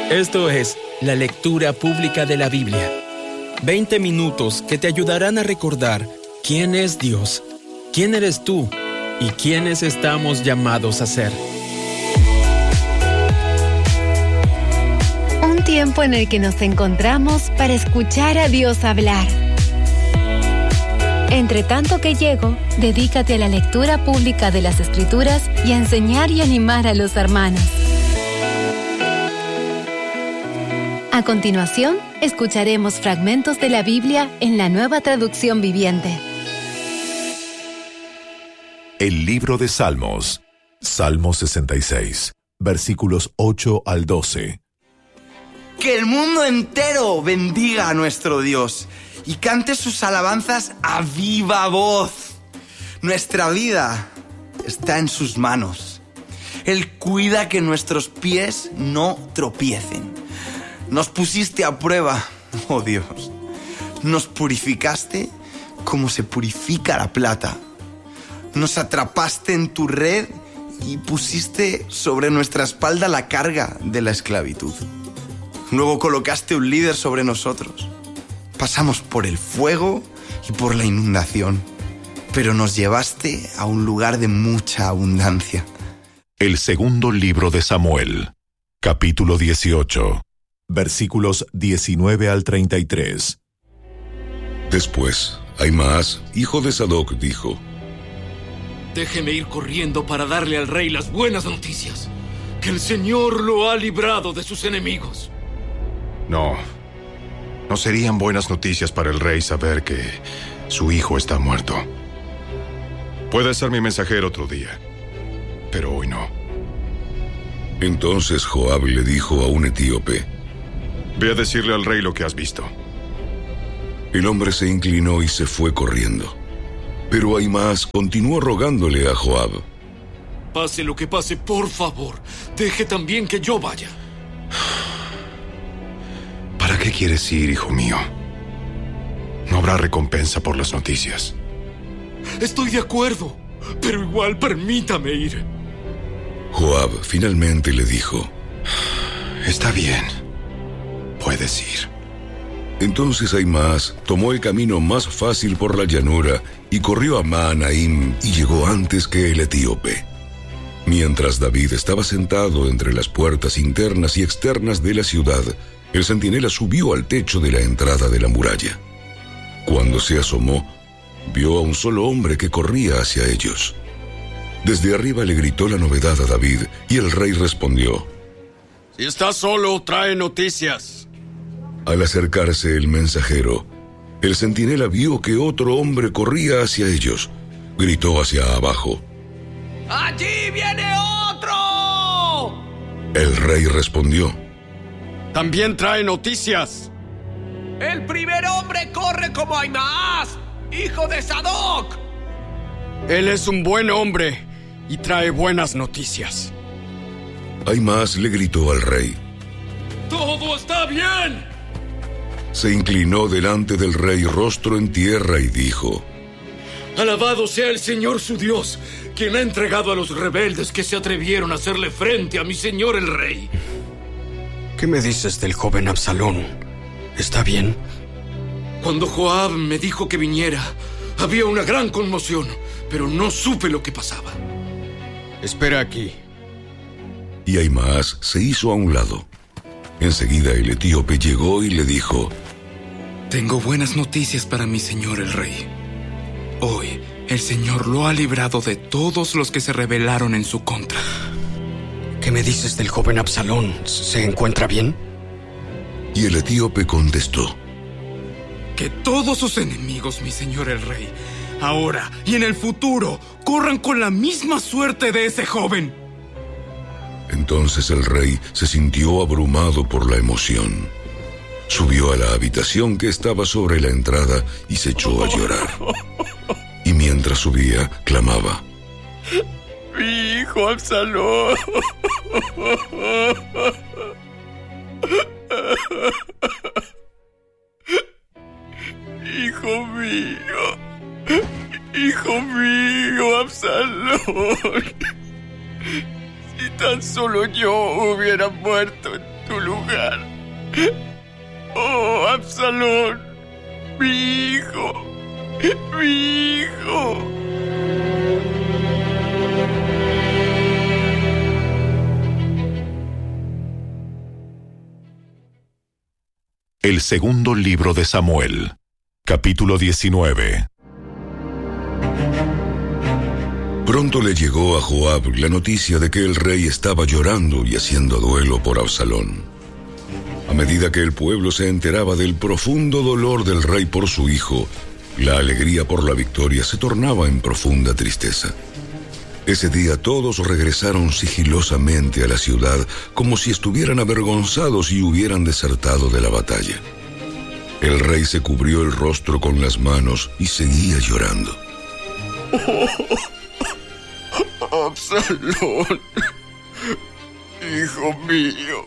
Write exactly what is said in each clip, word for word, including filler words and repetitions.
Esto es la lectura pública de la Biblia. veinte minutos que te ayudarán a recordar quién es Dios, quién eres tú y quiénes estamos llamados a ser. Un tiempo en el que nos encontramos para escuchar a Dios hablar. Entre tanto que llego, dedícate a la lectura pública de las Escrituras y a enseñar y animar a los hermanos. A continuación, escucharemos fragmentos de la Biblia en la Nueva Traducción Viviente. El libro de Salmos, Salmo sesenta y seis, versículos ocho al doce. Que el mundo entero bendiga a nuestro Dios y cante sus alabanzas a viva voz. Nuestra vida está en sus manos. Él cuida que nuestros pies no tropiecen. Nos pusiste a prueba, oh Dios. Nos purificaste como se purifica la plata. Nos atrapaste en tu red y pusiste sobre nuestra espalda la carga de la esclavitud. Luego colocaste un líder sobre nosotros. Pasamos por el fuego y por la inundación, pero nos llevaste a un lugar de mucha abundancia. El segundo libro de Samuel, capítulo dieciocho. Versículos diecinueve al treinta y tres. Después, Ahimaas, hijo de Sadoc, dijo: Déjeme ir corriendo para darle al rey las buenas noticias, que el Señor lo ha librado de sus enemigos. No, no serían buenas noticias para el rey saber que su hijo está muerto. Puede ser mi mensajero otro día, pero hoy no. Entonces Joab le dijo a un etíope: Ve a decirle al rey lo que has visto. El hombre se inclinó y se fue corriendo. Pero Ahimaas continuó rogándole a Joab: Pase lo que pase, por favor, deje también que yo vaya. ¿Para qué quieres ir, hijo mío? No habrá recompensa por las noticias. Estoy de acuerdo, pero igual permítame ir. Joab finalmente le dijo: Está bien. Puedes ir. Entonces Ahimaas tomó el camino más fácil por la llanura y corrió a Mahanaim y llegó antes que el etíope. Mientras David estaba sentado entre las puertas internas y externas de la ciudad, el centinela subió al techo de la entrada de la muralla. Cuando se asomó, vio a un solo hombre que corría hacia ellos. Desde arriba le gritó la novedad a David y el rey respondió: Si estás solo, trae noticias. Al acercarse el mensajero, el centinela vio que otro hombre corría hacia ellos. Gritó hacia abajo: ¡Allí viene otro! El rey respondió: También trae noticias. El primer hombre corre como Ahimaas, hijo de Sadoc. Él es un buen hombre y trae buenas noticias. Ahimaas le gritó al rey: ¡Todo está bien! Se inclinó delante del rey rostro en tierra y dijo: Alabado sea el Señor su Dios, quien ha entregado a los rebeldes que se atrevieron a hacerle frente a mi señor el rey. ¿Qué me dices del joven Absalón? ¿Está bien? Cuando Joab me dijo que viniera, había una gran conmoción, pero no supe lo que pasaba. Espera aquí. Y Ahimaas se hizo a un lado. Enseguida el etíope llegó y le dijo: Tengo buenas noticias para mi señor el rey. Hoy el Señor lo ha librado de todos los que se rebelaron en su contra. ¿Qué me dices del joven Absalón? ¿Se encuentra bien? Y el etíope contestó: Que todos sus enemigos, mi señor el rey, ahora y en el futuro, corran con la misma suerte de ese joven. Entonces el rey se sintió abrumado por la emoción. Subió a la habitación que estaba sobre la entrada y se echó a llorar. Y mientras subía, clamaba: Mi hijo Absalón. Hijo mío. Hijo mío, Absalón. Si tan solo solo yo hubiera muerto en tu lugar. Oh, Absalón, mi hijo, mi hijo. El segundo libro de Samuel, capítulo diecinueve. Pronto le llegó a Joab la noticia de que el rey estaba llorando y haciendo duelo por Absalón. A medida que el pueblo se enteraba del profundo dolor del rey por su hijo, la alegría por la victoria se tornaba en profunda tristeza. Ese día todos regresaron sigilosamente a la ciudad como si estuvieran avergonzados y hubieran desertado de la batalla. El rey se cubrió el rostro con las manos y seguía llorando. Oh, Absalón, hijo mío.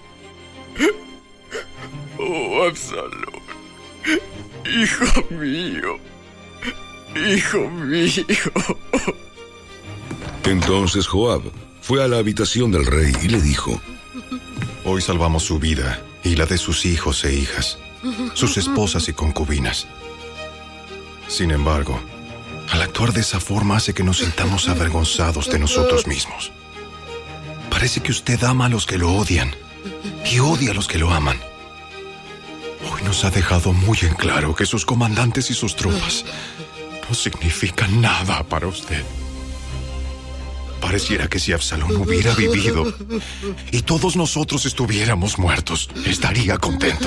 Oh, Absalón, hijo mío, hijo mío. Entonces Joab fue a la habitación del rey y le dijo: Hoy salvamos su vida y la de sus hijos e hijas, sus esposas y concubinas. Sin embargo, al actuar de esa forma hace que nos sintamos avergonzados de nosotros mismos. Parece que usted ama a los que lo odian y odia a los que lo aman. Hoy nos ha dejado muy en claro que sus comandantes y sus tropas no significan nada para usted. Pareciera que si Absalón hubiera vivido y todos nosotros estuviéramos muertos, estaría contento.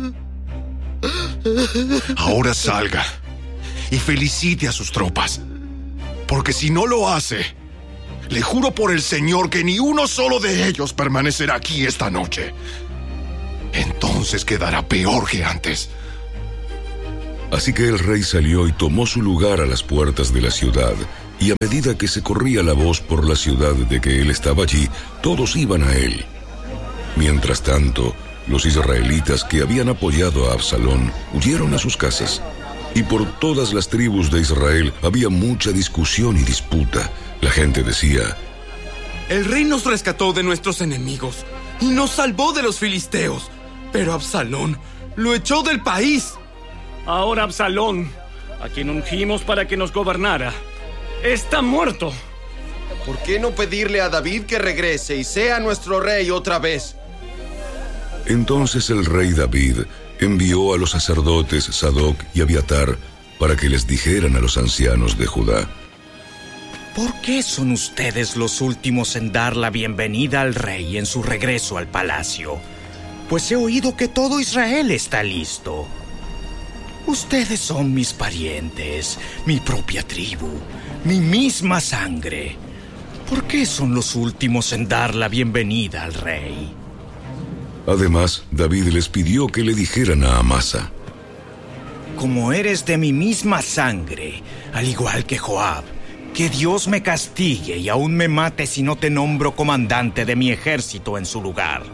Ahora salga y felicite a sus tropas, porque si no lo hace, le juro por el Señor que ni uno solo de ellos permanecerá aquí esta noche. Entonces quedará peor que antes. Así que el rey salió y tomó su lugar a las puertas de la ciudad, y a medida que se corría la voz por la ciudad de que él estaba allí, todos iban a él. Mientras tanto, los israelitas que habían apoyado a Absalón huyeron a sus casas. Y por todas las tribus de Israel había mucha discusión y disputa. La gente decía: el rey nos rescató de nuestros enemigos y nos salvó de los filisteos, pero Absalón lo echó del país. Ahora Absalón, a quien ungimos para que nos gobernara, está muerto. ¿Por qué no pedirle a David que regrese y sea nuestro rey otra vez? Entonces el rey David envió a los sacerdotes Sadoc y Abiatar para que les dijeran a los ancianos de Judá: ¿por qué son ustedes los últimos en dar la bienvenida al rey en su regreso al palacio? Pues he oído que todo Israel está listo. Ustedes son mis parientes, mi propia tribu, mi misma sangre. ¿Por qué son los últimos en dar la bienvenida al rey? Además, David les pidió que le dijeran a Amasa: como eres de mi misma sangre, al igual que Joab, que Dios me castigue y aún me mate si no te nombro comandante de mi ejército en su lugar.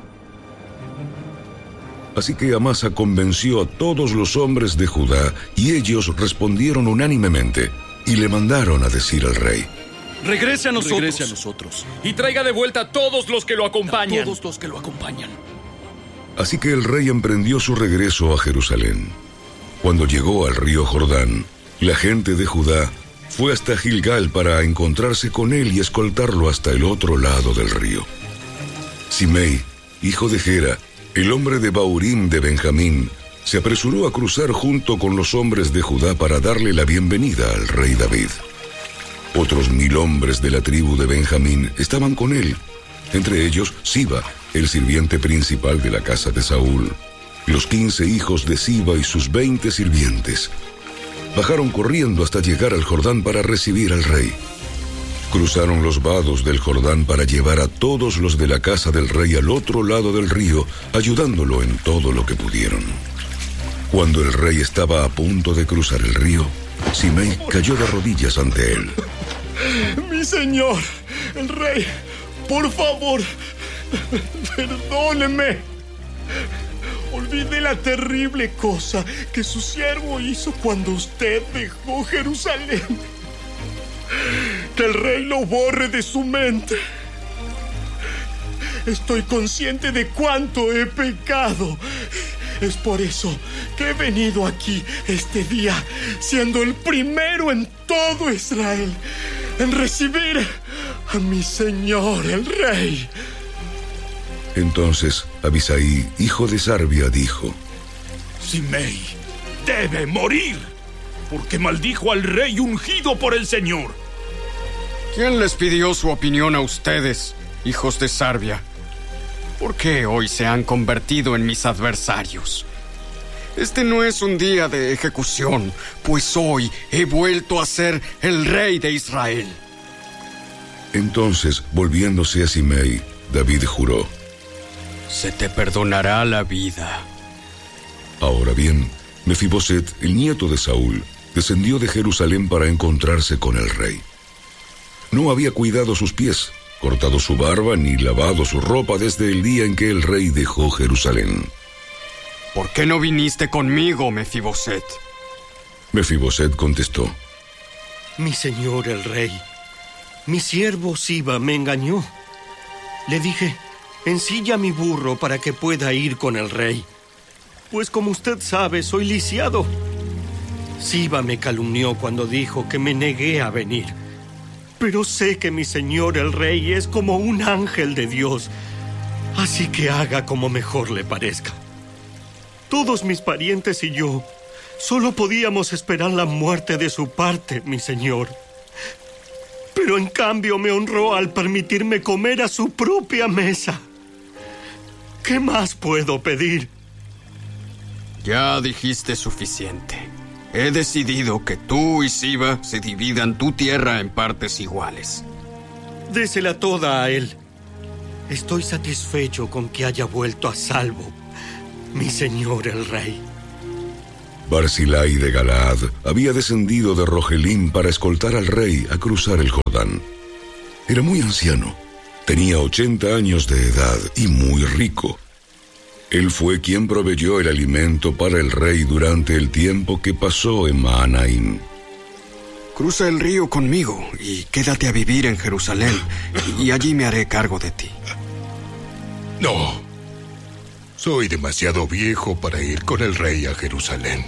Así que Amasa convenció a todos los hombres de Judá, y ellos respondieron unánimemente, y le mandaron a decir al rey: regrese a nosotros, regrese a nosotros y traiga de vuelta a todos los que lo acompañan. A todos los que lo acompañan. Así que el rey emprendió su regreso a Jerusalén. Cuando llegó al río Jordán, la gente de Judá fue hasta Gilgal para encontrarse con él y escoltarlo hasta el otro lado del río. Simei, hijo de Gera, el hombre de Baurim de Benjamín, se apresuró a cruzar junto con los hombres de Judá para darle la bienvenida al rey David. Otros mil hombres de la tribu de Benjamín estaban con él, entre ellos Siba, el sirviente principal de la casa de Saúl, los quince hijos de Siba y sus veinte sirvientes. Bajaron corriendo hasta llegar al Jordán para recibir al rey. Cruzaron los vados del Jordán para llevar a todos los de la casa del rey al otro lado del río, ayudándolo en todo lo que pudieron. Cuando el rey estaba a punto de cruzar el río, Simei cayó de rodillas ante él. Mi señor, el rey, por favor, perdóneme. Olvide la terrible cosa que su siervo hizo cuando usted dejó Jerusalén. Que el rey lo borre de su mente. Estoy consciente de cuánto he pecado. Es por eso que he venido aquí este día, siendo el primero en todo Israel en recibir a mi señor el rey. Entonces Abisai, hijo de Sarbia, dijo: Simei debe morir, porque maldijo al rey ungido por el Señor. ¿Quién les pidió su opinión a ustedes, hijos de Sarbia? ¿Por qué hoy se han convertido en mis adversarios? Este no es un día de ejecución, pues hoy he vuelto a ser el rey de Israel. Entonces, volviéndose a Simei, David juró: Se te perdonará la vida. Ahora bien, Mefiboset, el nieto de Saúl, descendió de Jerusalén para encontrarse con el rey. No había cuidado sus pies, cortado su barba ni lavado su ropa desde el día en que el rey dejó Jerusalén. ¿Por qué no viniste conmigo, Mefiboset? Mefiboset contestó: Mi señor el rey, mi siervo Siba me engañó. Le dije: ensilla mi burro para que pueda ir con el rey, pues como usted sabe, soy lisiado. Siba me calumnió cuando dijo que me negué a venir. Pero sé que mi señor el rey es como un ángel de Dios, así que haga como mejor le parezca. Todos mis parientes y yo solo podíamos esperar la muerte de su parte, mi señor. Pero en cambio me honró al permitirme comer a su propia mesa. ¿Qué más puedo pedir? Ya dijiste suficiente. He decidido que tú y Siba se dividan tu tierra en partes iguales. Désela toda a él. Estoy satisfecho con que haya vuelto a salvo, mi señor el rey. Barzilai de Galaad había descendido de Rogelim para escoltar al rey a cruzar el Jordán. Era muy anciano, tenía ochenta años de edad y muy rico. Él fue quien proveyó el alimento para el rey durante el tiempo que pasó en Mahanaim. Cruza el río conmigo y quédate a vivir en Jerusalén, y allí me haré cargo de ti. No, soy demasiado viejo para ir con el rey a Jerusalén.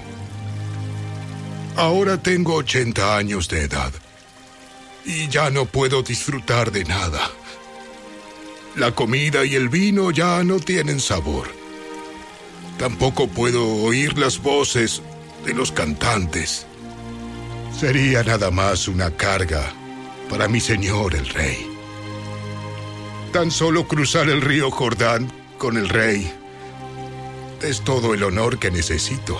Ahora tengo ochenta años de edad y ya no puedo disfrutar de nada. La comida y el vino ya no tienen sabor. Tampoco puedo oír las voces de los cantantes. Sería nada más una carga para mi señor el rey. Tan solo cruzar el río Jordán con el rey es todo el honor que necesito.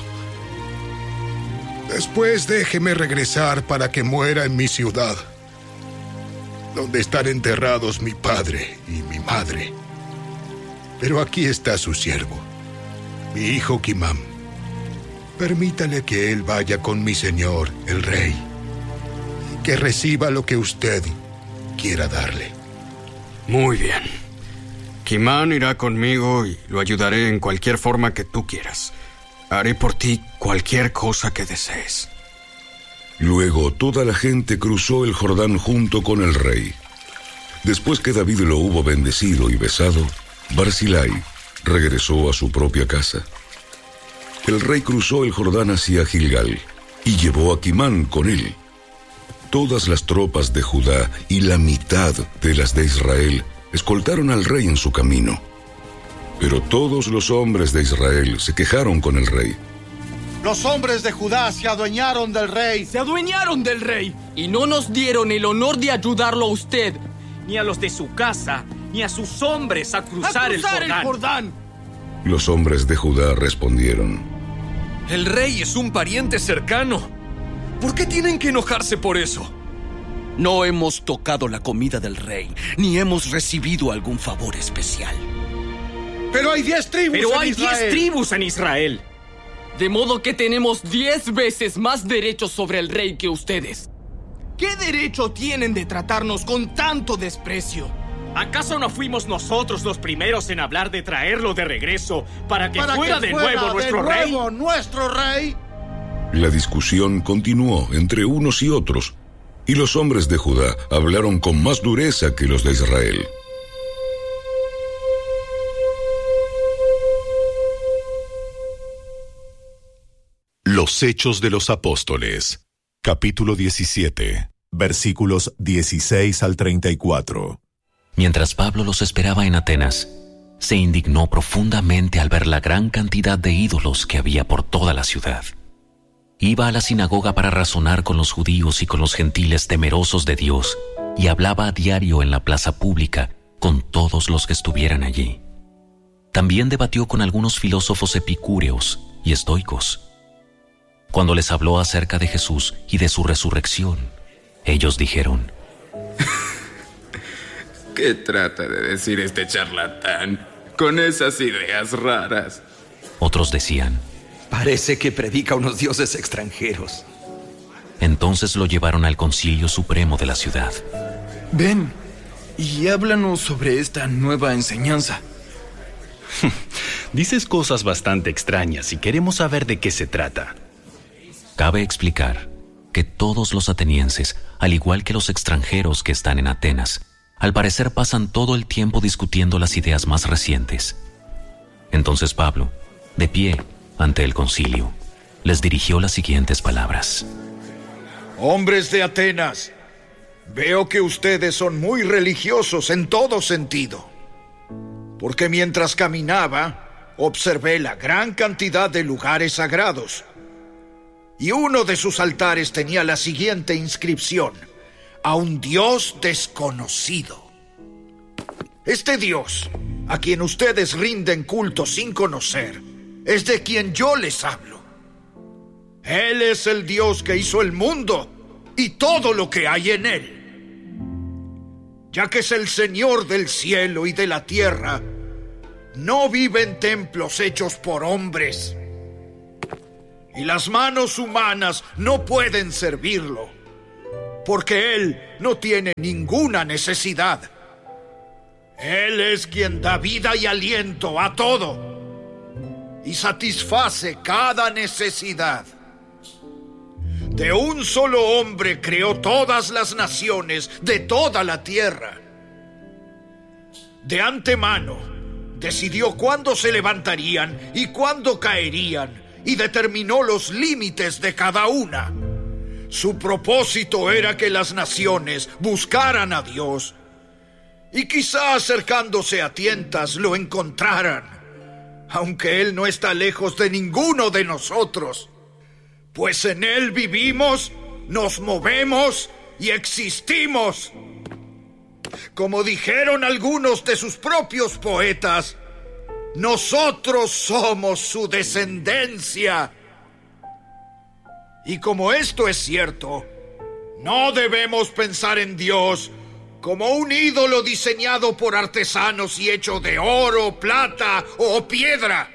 Después déjeme regresar para que muera en mi ciudad, donde están enterrados mi padre y mi madre. Pero aquí está su siervo, mi hijo Kimam. Permítale que él vaya con mi señor, el rey, y que reciba lo que usted quiera darle. Muy bien. Kimam irá conmigo y lo ayudaré en cualquier forma que tú quieras. Haré por ti cualquier cosa que desees. Luego toda la gente cruzó el Jordán junto con el rey. Después que David lo hubo bendecido y besado, Barzilai regresó a su propia casa. El rey cruzó el Jordán hacia Gilgal y llevó a Kimam con él. Todas las tropas de Judá y la mitad de las de Israel escoltaron al rey en su camino. Pero todos los hombres de Israel se quejaron con el rey. Los hombres de Judá se adueñaron del rey. Se adueñaron del rey y no nos dieron el honor de ayudarlo a usted, ni a los de su casa, ni a sus hombres a cruzar, ¡A cruzar el, Jordán. el Jordán! Los hombres de Judá respondieron: El rey es un pariente cercano. ¿Por qué tienen que enojarse por eso? No hemos tocado la comida del rey, ni hemos recibido algún favor especial. Pero hay diez tribus Pero en hay Israel. diez tribus en Israel. De modo que tenemos diez veces más derechos sobre el rey que ustedes. ¿Qué derecho tienen de tratarnos con tanto desprecio? ¿Acaso no fuimos nosotros los primeros en hablar de traerlo de regreso para que Para fuera que de fuera nuevo nuestro de rey? nuevo nuestro rey. La discusión continuó entre unos y otros, y los hombres de Judá hablaron con más dureza que los de Israel. Los Hechos de los Apóstoles, capítulo diecisiete, versículos dieciséis al treinta y cuatro. Mientras Pablo los esperaba en Atenas, se indignó profundamente al ver la gran cantidad de ídolos que había por toda la ciudad. Iba a la sinagoga para razonar con los judíos y con los gentiles temerosos de Dios, y hablaba a diario en la plaza pública con todos los que estuvieran allí. También debatió con algunos filósofos epicúreos y estoicos. Cuando les habló acerca de Jesús y de su resurrección, ellos dijeron: ¿Qué trata de decir este charlatán con esas ideas raras? Otros decían: parece que predica unos dioses extranjeros. Entonces lo llevaron al Concilio Supremo de la ciudad. Ven y háblanos sobre esta nueva enseñanza. Dices cosas bastante extrañas y queremos saber de qué se trata. Cabe explicar que todos los atenienses, al igual que los extranjeros que están en Atenas, al parecer pasan todo el tiempo discutiendo las ideas más recientes. Entonces Pablo, de pie ante el concilio, les dirigió las siguientes palabras: Hombres de Atenas, veo que ustedes son muy religiosos en todo sentido, porque mientras caminaba, observé la gran cantidad de lugares sagrados, y uno de sus altares tenía la siguiente inscripción: a un Dios desconocido. Este Dios, a quien ustedes rinden culto sin conocer, es de quien yo les hablo. Él es el Dios que hizo el mundo y todo lo que hay en él. Ya que es el Señor del cielo y de la tierra, no vive en templos hechos por hombres, y las manos humanas no pueden servirlo, porque Él no tiene ninguna necesidad. Él es quien da vida y aliento a todo y satisface cada necesidad. De un solo hombre creó todas las naciones de toda la tierra. De antemano decidió cuándo se levantarían y cuándo caerían, y determinó los límites de cada una. Su propósito era que las naciones buscaran a Dios, y quizá acercándose a tientas lo encontraran, aunque Él no está lejos de ninguno de nosotros, pues en Él vivimos, nos movemos y existimos. Como dijeron algunos de sus propios poetas, nosotros somos su descendencia. Y como esto es cierto, no debemos pensar en Dios como un ídolo diseñado por artesanos y hecho de oro, plata o piedra.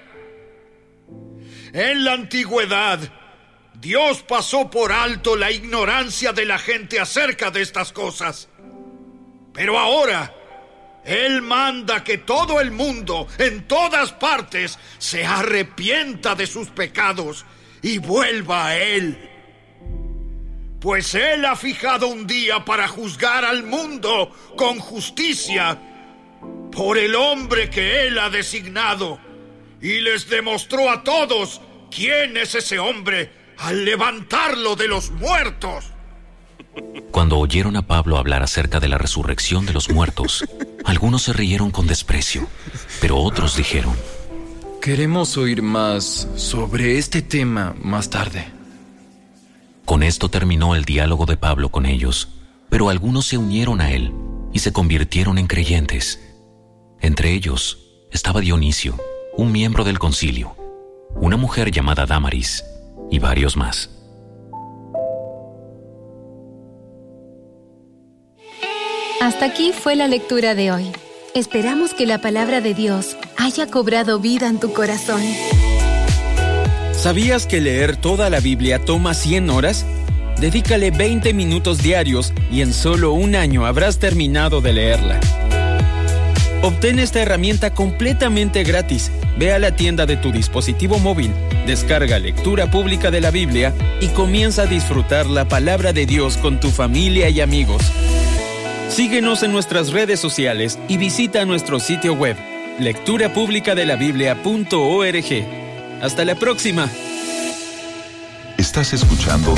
En la antigüedad, Dios pasó por alto la ignorancia de la gente acerca de estas cosas. Pero ahora, Él manda que todo el mundo, en todas partes, se arrepienta de sus pecados y vuelva a Él. Pues Él ha fijado un día para juzgar al mundo con justicia por el hombre que Él ha designado, y les demostró a todos quién es ese hombre al levantarlo de los muertos. Cuando oyeron a Pablo hablar acerca de la resurrección de los muertos, algunos se rieron con desprecio, pero otros dijeron: queremos oír más sobre este tema más tarde. Con esto terminó el diálogo de Pablo con ellos, pero algunos se unieron a él y se convirtieron en creyentes. Entre ellos estaba Dionisio, un miembro del concilio, una mujer llamada Dámaris y varios más. Hasta aquí fue la lectura de hoy. Esperamos que la palabra de Dios haya cobrado vida en tu corazón. ¿Sabías que leer toda la Biblia toma cien horas? Dedícale veinte minutos diarios y en solo un año habrás terminado de leerla. Obtén esta herramienta completamente gratis. Ve a la tienda de tu dispositivo móvil, descarga Lectura Pública de la Biblia y comienza a disfrutar la palabra de Dios con tu familia y amigos. Síguenos en nuestras redes sociales y visita nuestro sitio web, lectura pública de la biblia punto org. Hasta la próxima. Estás escuchando